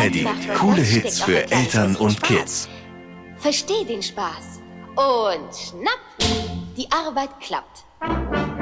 Daddy. Coole Hits für Eltern und Kids. Versteh den Spaß. Und schnapp, die Arbeit klappt.